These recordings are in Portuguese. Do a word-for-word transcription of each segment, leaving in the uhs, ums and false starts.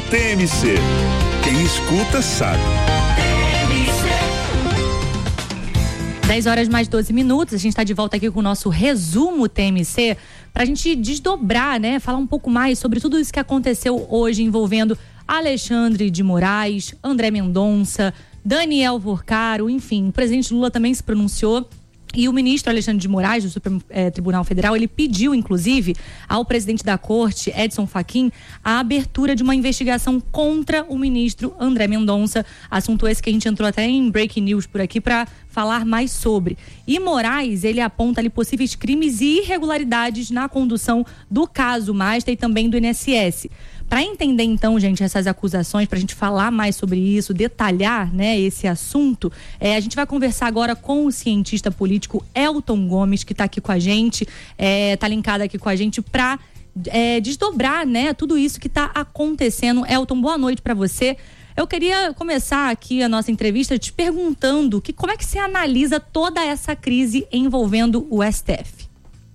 T M C. Quem escuta sabe. dez horas mais doze minutos, a gente está de volta aqui com o nosso resumo T M C, para a gente desdobrar, né, falar um pouco mais sobre tudo isso que aconteceu hoje envolvendo Alexandre de Moraes, André Mendonça, Daniel Vorcaro, enfim, o presidente Lula também se pronunciou. E o ministro Alexandre de Moraes, do Supremo eh, Tribunal Federal, ele pediu, inclusive, ao presidente da Corte, Edson Fachin, a abertura de uma investigação contra o ministro André Mendonça. Assunto esse que a gente entrou até em breaking news por aqui para falar mais sobre. E Moraes, ele aponta ali possíveis crimes e irregularidades na condução do caso Masta e também do I N S S. Para entender, então, gente, essas acusações, para a gente falar mais sobre isso, detalhar, né, esse assunto, é, a gente vai conversar agora com o cientista político Elton Gomes, que está aqui com a gente, está é, linkado aqui com a gente para é, desdobrar, né, tudo isso que está acontecendo. Elton, boa noite para você. Eu queria começar aqui a nossa entrevista te perguntando que, como é que você analisa toda essa crise envolvendo o S T F?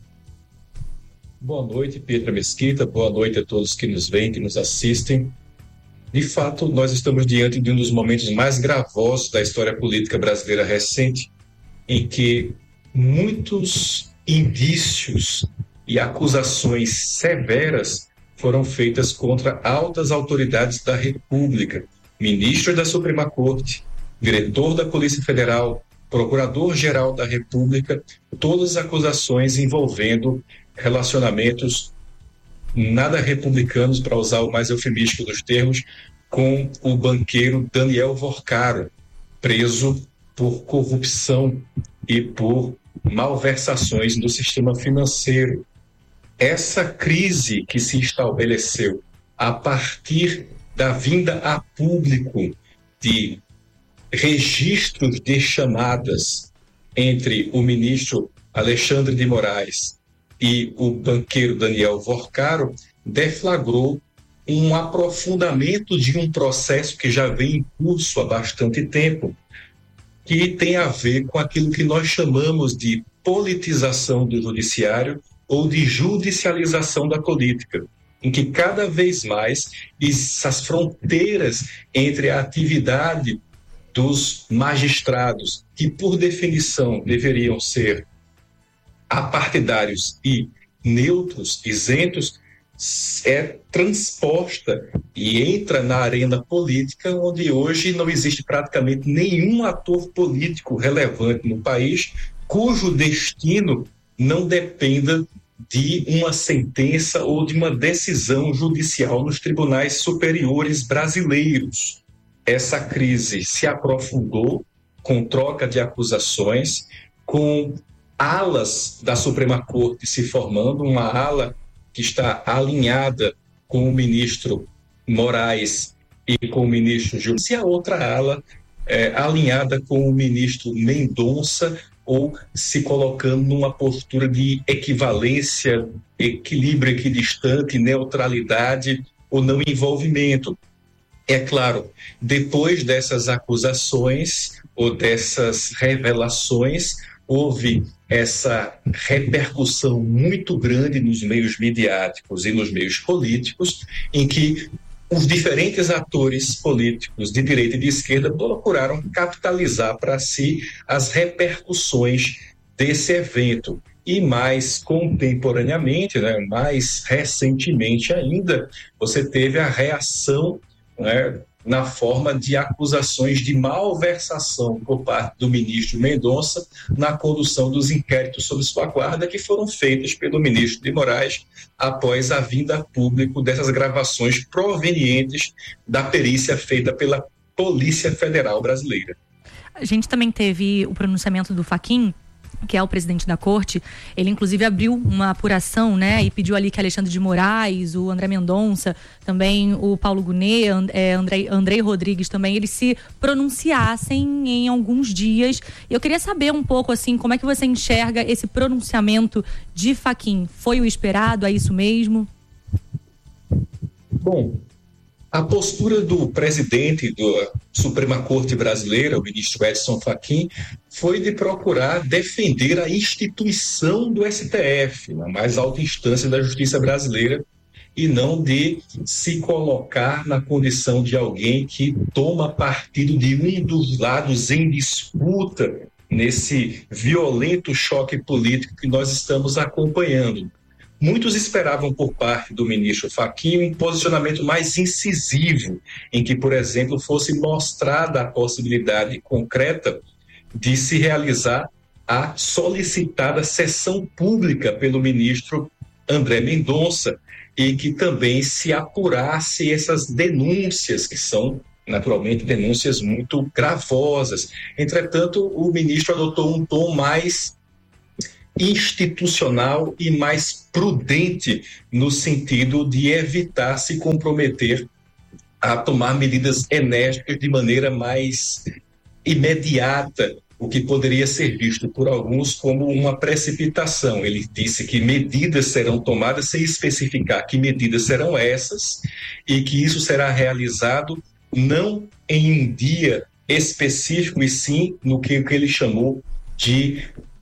Boa noite, Pietra Mesquita. Boa noite a todos que nos veem, que nos assistem. De fato, nós estamos diante de um dos momentos mais gravosos da história política brasileira recente, em que muitos indícios e acusações severas foram feitas contra altas autoridades da República, ministros da Suprema Corte, diretor da Polícia Federal, procurador-geral da República, todas as acusações envolvendo relacionamentos nada republicanos, para usar o mais eufemístico dos termos, com o banqueiro Daniel Vorcaro, preso por corrupção e por malversações no sistema financeiro. Essa crise que se estabeleceu a partir da vinda a público de registros de chamadas entre o ministro Alexandre de Moraes e o banqueiro Daniel Vorcaro deflagrou um aprofundamento de um processo que já vem em curso há bastante tempo, que tem a ver com aquilo que nós chamamos de politização do judiciário ou de judicialização da política, em que cada vez mais essas fronteiras entre a atividade dos magistrados, que por definição deveriam ser apartidários e neutros, isentos, é transposta e entra na arena política, onde hoje não existe praticamente nenhum ator político relevante no país cujo destino não dependa de uma sentença ou de uma decisão judicial nos tribunais superiores brasileiros. Essa crise se aprofundou com troca de acusações, com alas da Suprema Corte se formando, uma ala que está alinhada com o ministro Moraes e com o ministro Gil, e a outra ala é, alinhada com o ministro Mendonça, ou se colocando numa postura de equivalência, equilíbrio equidistante, neutralidade ou não envolvimento. É claro, depois dessas acusações ou dessas revelações, houve essa repercussão muito grande nos meios midiáticos e nos meios políticos, em que os diferentes atores políticos de direita e de esquerda procuraram capitalizar para si as repercussões desse evento. E mais contemporaneamente, né, mais recentemente ainda, você teve a reação, né, na forma de acusações de malversação por parte do ministro Mendonça na condução dos inquéritos sob sua guarda, que foram feitos pelo ministro de Moraes após a vinda a público dessas gravações provenientes da perícia feita pela Polícia Federal Brasileira. A gente também teve o pronunciamento do Fachin, que é o presidente da corte. Ele inclusive abriu uma apuração, né, e pediu ali que Alexandre de Moraes, o André Mendonça, também o Paulo Gonet, é, Andrei, Andrei Rodrigues também, eles se pronunciassem em alguns dias. E eu queria saber um pouco, assim, como é que você enxerga esse pronunciamento de Fachin? Foi o esperado? É isso mesmo? Bom, a postura do presidente da Suprema Corte Brasileira, o ministro Edson Fachin, foi de procurar defender a instituição do S T F, na mais alta instância da justiça brasileira, e não de se colocar na condição de alguém que toma partido de um dos lados em disputa nesse violento choque político que nós estamos acompanhando. Muitos esperavam por parte do ministro Fachin um posicionamento mais incisivo, em que, por exemplo, fosse mostrada a possibilidade concreta de se realizar a solicitada sessão pública pelo ministro André Mendonça e que também se apurasse essas denúncias, que são, naturalmente, denúncias muito gravosas. Entretanto, o ministro adotou um tom mais institucional e mais prudente no sentido de evitar se comprometer a tomar medidas enérgicas de maneira mais imediata, o que poderia ser visto por alguns como uma precipitação. Ele disse que medidas serão tomadas sem especificar que medidas serão essas e que isso será realizado não em um dia específico e sim no que, que ele chamou de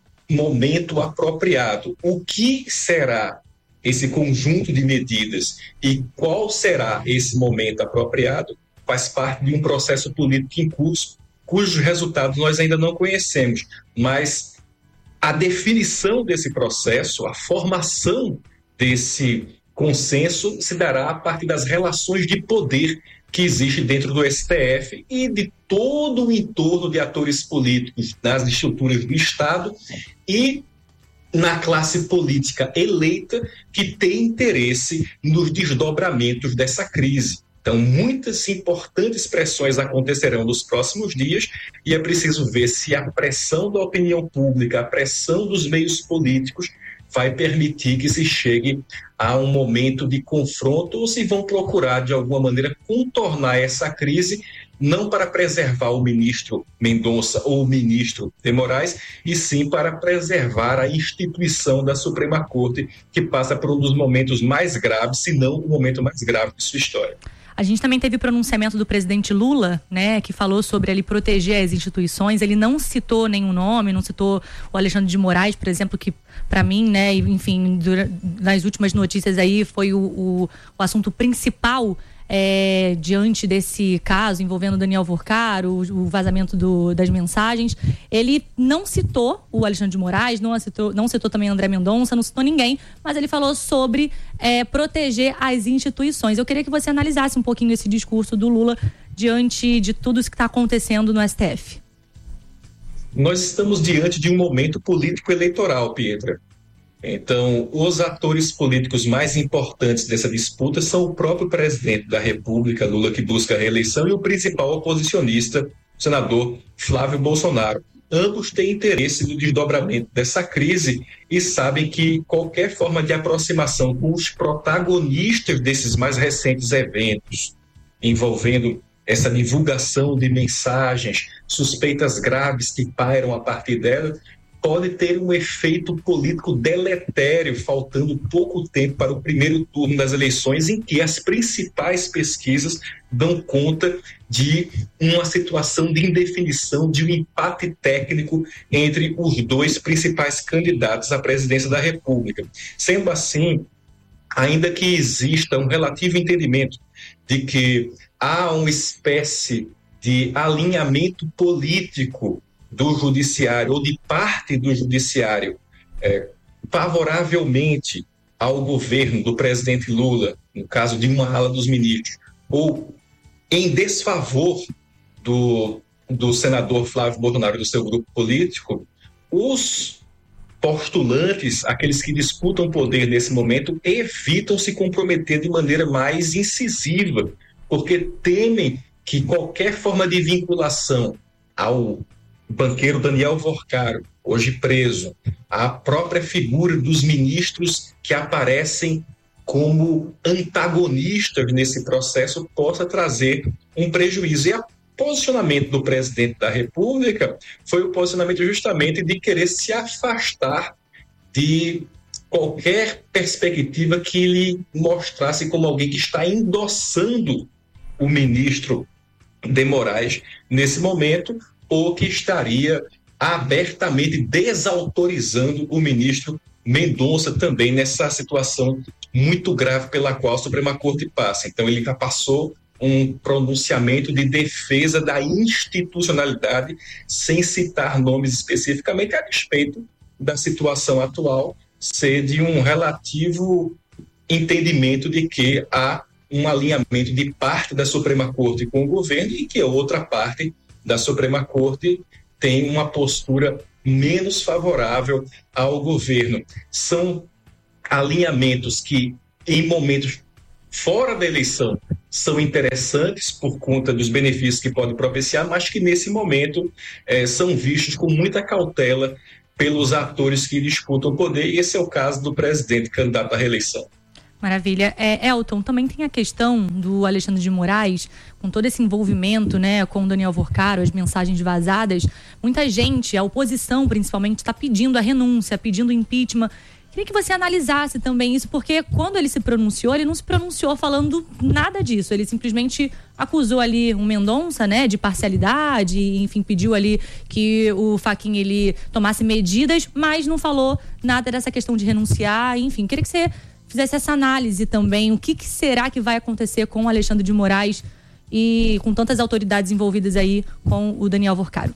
momento apropriado. O que será esse conjunto de medidas e qual será esse momento apropriado faz parte de um processo político em curso, cujos resultados nós ainda não conhecemos, mas a definição desse processo, a formação desse consenso se dará a partir das relações de poder que existe dentro do S T F e de todo o entorno de atores políticos nas estruturas do Estado e na classe política eleita que tem interesse nos desdobramentos dessa crise. Então, muitas importantes pressões acontecerão nos próximos dias e é preciso ver se a pressão da opinião pública, a pressão dos meios políticos vai permitir que se chegue a um momento de confronto ou se vão procurar, de alguma maneira, contornar essa crise, não para preservar o ministro Mendonça ou o ministro de Moraes, e sim para preservar a instituição da Suprema Corte, que passa por um dos momentos mais graves, se não o momento mais grave de sua história. A gente também teve o pronunciamento do presidente Lula, né, que falou sobre ele proteger as instituições. Ele não citou nenhum nome, não citou o Alexandre de Moraes, por exemplo, que para mim, né, enfim, durante, nas últimas notícias aí foi o, o, o assunto principal é, diante desse caso envolvendo Daniel Vorcaro, o, o vazamento do, das mensagens. Ele não citou o Alexandre de Moraes, não citou, não citou também André Mendonça, não citou ninguém, mas ele falou sobre é, proteger as instituições. Eu queria que você analisasse um pouquinho esse discurso do Lula diante de tudo isso que está acontecendo no S T F. Nós estamos diante de um momento político eleitoral, Pietra. Então, os atores políticos mais importantes dessa disputa são o próprio presidente da República, Lula, que busca a reeleição, e o principal oposicionista, o senador Flávio Bolsonaro. Ambos têm interesse no desdobramento dessa crise e sabem que qualquer forma de aproximação com os protagonistas desses mais recentes eventos, envolvendo essa divulgação de mensagens, suspeitas graves que pairam a partir dela, pode ter um efeito político deletério, faltando pouco tempo para o primeiro turno das eleições, em que as principais pesquisas dão conta de uma situação de indefinição, de um empate técnico entre os dois principais candidatos à presidência da República. Sendo assim, ainda que exista um relativo entendimento de que há uma espécie de alinhamento político do judiciário ou de parte do judiciário é, favoravelmente ao governo do presidente Lula, no caso de uma ala dos ministros, ou em desfavor do, do senador Flávio Bolsonaro e do seu grupo político, os postulantes, aqueles que disputam poder nesse momento, evitam se comprometer de maneira mais incisiva, porque temem que qualquer forma de vinculação ao banqueiro Daniel Vorcaro, hoje preso, a própria figura dos ministros que aparecem como antagonistas nesse processo possa trazer um prejuízo. E o posicionamento do presidente da República foi o posicionamento justamente de querer se afastar de qualquer perspectiva que lhe mostrasse como alguém que está endossando o ministro de Moraes nesse momento, ou que estaria abertamente desautorizando o ministro Mendonça também nessa situação muito grave pela qual a Suprema Corte passa. Então, ele já passou um pronunciamento de defesa da institucionalidade, sem citar nomes especificamente, a respeito da situação atual ser de um relativo entendimento de que há um alinhamento de parte da Suprema Corte com o governo e que a outra parte da Suprema Corte tem uma postura menos favorável ao governo. São alinhamentos que, em momentos fora da eleição, são interessantes por conta dos benefícios que podem propiciar, mas que nesse momento eh, são vistos com muita cautela pelos atores que disputam o poder, e esse é o caso do presidente candidato à reeleição. Maravilha. É, Elton, também tem a questão do Alexandre de Moraes, com todo esse envolvimento, né, com o Daniel Vorcaro, as mensagens vazadas. Muita gente, a oposição principalmente, está pedindo a renúncia, pedindo o impeachment. Queria que você analisasse também isso, porque quando ele se pronunciou, ele não se pronunciou falando nada disso. Ele simplesmente acusou ali o Mendonça, né, de parcialidade, enfim, pediu ali que o Fachin ele tomasse medidas, mas não falou nada dessa questão de renunciar, enfim. Queria que você fizesse essa análise também, o que, que será que vai acontecer com o Alexandre de Moraes e com tantas autoridades envolvidas aí com o Daniel Vorcaro.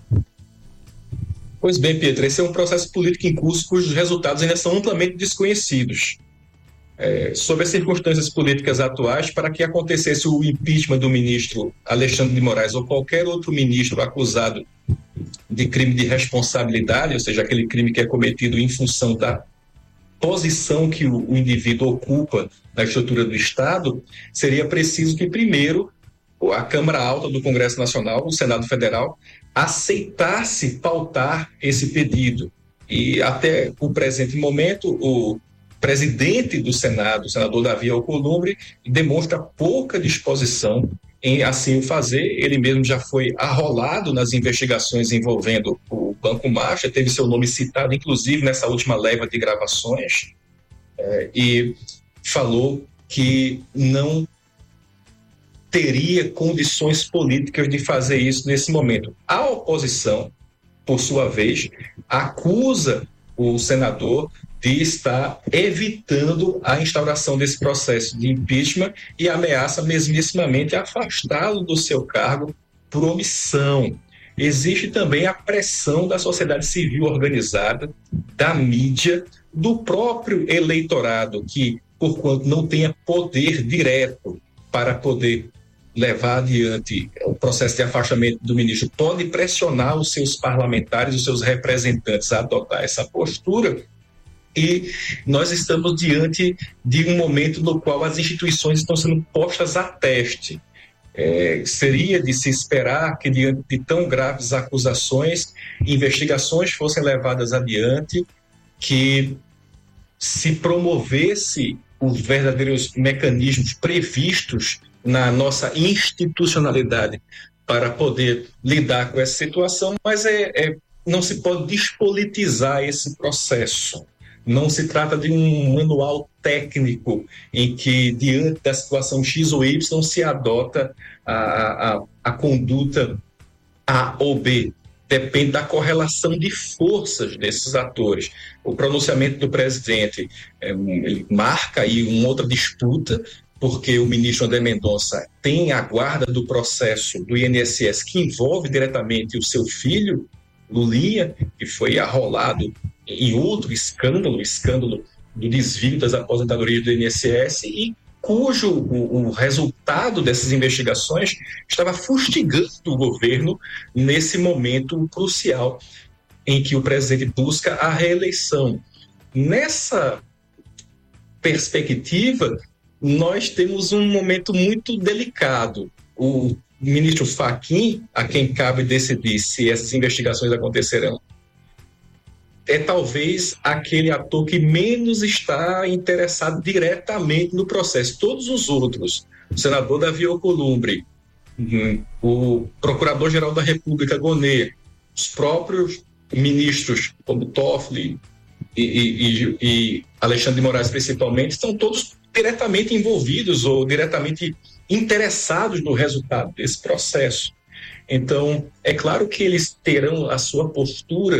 Pois bem, Pietra, esse é um processo político em curso cujos resultados ainda são amplamente desconhecidos. É, sobre as circunstâncias políticas atuais, para que acontecesse o impeachment do ministro Alexandre de Moraes ou qualquer outro ministro acusado de crime de responsabilidade, ou seja, aquele crime que é cometido em função da posição que o, o indivíduo ocupa na estrutura do Estado, seria preciso que, primeiro, a Câmara Alta do Congresso Nacional, o Senado Federal, aceitasse pautar esse pedido. E até o presente momento, o presidente do Senado, o senador Davi Alcolumbre, demonstra pouca disposição em assim o fazer. Ele mesmo já foi arrolado nas investigações envolvendo o Banco Marcha, teve seu nome citado, inclusive, nessa última leva de gravações, é, e falou que não teria condições políticas de fazer isso nesse momento. A oposição, por sua vez, acusa o senador de estar evitando a instauração desse processo de impeachment e ameaça mesmissimamente afastá-lo do seu cargo por omissão. Existe também a pressão da sociedade civil organizada, da mídia, do próprio eleitorado, que, porquanto não tenha poder direto para poder levar adiante o processo de afastamento do ministro, pode pressionar os seus parlamentares, os seus representantes a adotar essa postura. E nós estamos diante de um momento no qual as instituições estão sendo postas a teste. É, seria de se esperar que, diante de tão graves acusações, investigações fossem levadas adiante, que se promovesse os verdadeiros mecanismos previstos na nossa institucionalidade para poder lidar com essa situação, mas é, é, não se pode despolitizar esse processo. Não se trata de um manual técnico em que, diante da situação X ou Y, se adota a, a, a conduta A ou B. Depende da correlação de forças desses atores. O pronunciamento do presidente é, ele marca aí uma outra disputa, porque o ministro André Mendonça tem a guarda do processo do I N S S que envolve diretamente o seu filho, Lulinha, que foi arrolado em outro escândalo, o escândalo do desvio das aposentadorias do I N S S, e cujo o, o resultado dessas investigações estava fustigando o governo nesse momento crucial em que o presidente busca a reeleição. Nessa perspectiva, nós temos um momento muito delicado. O ministro Fachin, a quem cabe decidir se essas investigações acontecerão, é talvez aquele ator que menos está interessado diretamente no processo. Todos os outros, o senador Davi Alcolumbre, o procurador-geral da República, Gonê, os próprios ministros, como Toffoli e, e, e Alexandre de Moraes, principalmente, estão todos diretamente envolvidos ou diretamente interessados no resultado desse processo. Então, é claro que eles terão a sua postura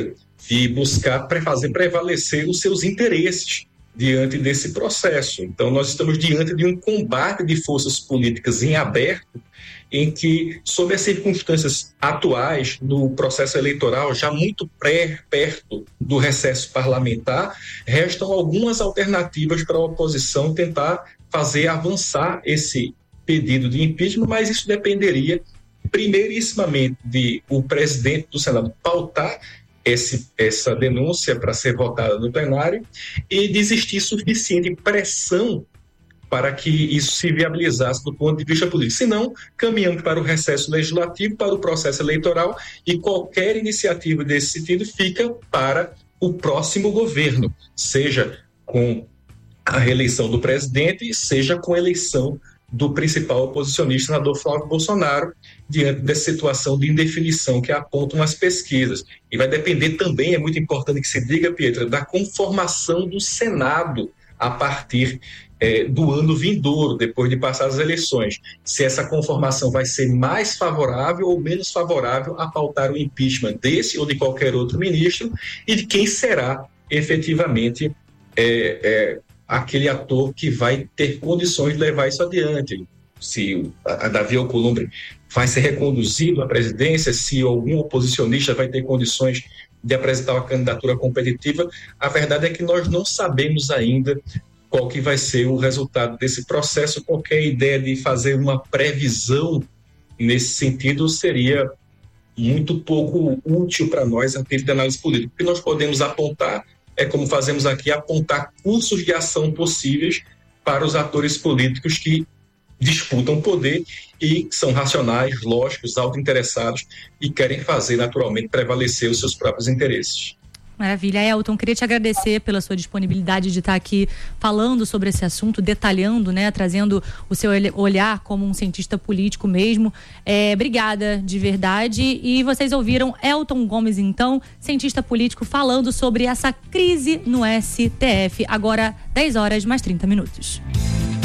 de buscar fazer prevalecer os seus interesses diante desse processo. Então, nós estamos diante de um combate de forças políticas em aberto, em que, sob as circunstâncias atuais no processo eleitoral, já muito pré, perto do recesso parlamentar, restam algumas alternativas para a oposição tentar fazer avançar esse pedido de impeachment, mas isso dependeria primeirissimamente de o presidente do Senado pautar esse, essa denúncia para ser votada no plenário e de existir suficiente pressão para que isso se viabilizasse do ponto de vista político. Senão, caminhamos para o recesso legislativo, para o processo eleitoral, e qualquer iniciativa desse sentido fica para o próximo governo, seja com a reeleição do presidente, seja com a eleição do principal oposicionista, senador Flávio Bolsonaro, diante dessa situação de indefinição que apontam as pesquisas. E vai depender também, é muito importante que se diga, Pietra, da conformação do Senado a partir eh, do ano vindouro, depois de passar as eleições. Se essa conformação vai ser mais favorável ou menos favorável a pautar o impeachment desse ou de qualquer outro ministro, e de quem será efetivamente eh, eh, aquele ator que vai ter condições de levar isso adiante. Se a Davi Alcolumbre vai ser reconduzido à presidência, se algum oposicionista vai ter condições de apresentar uma candidatura competitiva, a verdade é que nós não sabemos ainda qual que vai ser o resultado desse processo. Qualquer ideia de fazer uma previsão nesse sentido seria muito pouco útil para nós a nível de análise política. O que nós podemos apontar é, como fazemos aqui, apontar cursos de ação possíveis para os atores políticos que disputam poder e são racionais, lógicos, autointeressados e querem fazer naturalmente prevalecer os seus próprios interesses. Maravilha. Elton, queria te agradecer pela sua disponibilidade de estar aqui falando sobre esse assunto, detalhando, né, trazendo o seu olhar como um cientista político mesmo. É, obrigada de verdade. E vocês ouviram Elton Gomes, então, cientista político, falando sobre essa crise no S T F. Agora, dez horas mais trinta minutos.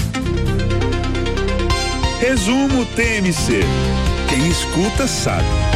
Resumo T M C. Quem escuta sabe.